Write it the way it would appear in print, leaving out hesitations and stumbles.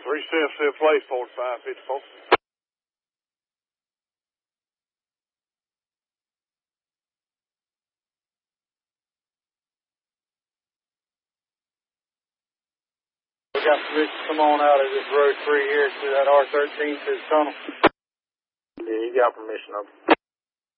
3 steps to place, 4554. We got permission to come on out of this road 3 here to that R13 to the tunnel. Yeah, you got permission of it.